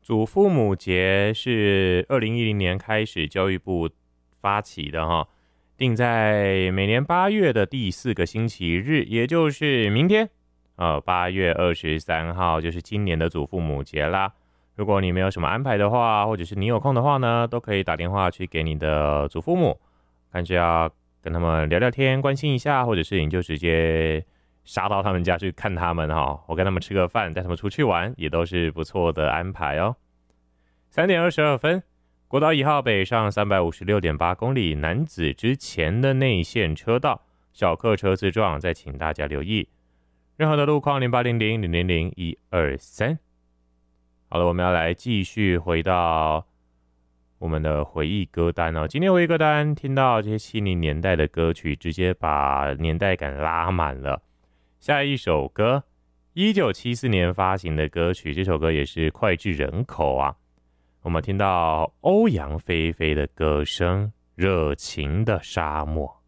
祖父母节是2010年开始教育部发起的哈，定在每年8月的第4个星期日，也就是明天8月23号就是今年的祖父母节啦。如果你没有什么安排的话，或者是你有空的话呢，都可以打电话去给你的祖父母，看是要跟他们聊聊天，关心一下，或者是你就直接杀到他们家去看他们哈，我跟他们吃个饭，带他们出去玩，也都是不错的安排哦。3点22分，国道1号北上356.8公里，楠梓之前的内线车道，小客车自撞，再请大家留意。任何的路况0800000123。好了，我们要来继续回到我们的回忆歌单哦。今天回忆歌单听到这些70年代的歌曲，直接把年代感拉满了。下一首歌，1974年发行的歌曲，这首歌也是脍炙人口啊。我们听到欧阳菲菲的歌声，《热情的沙漠》。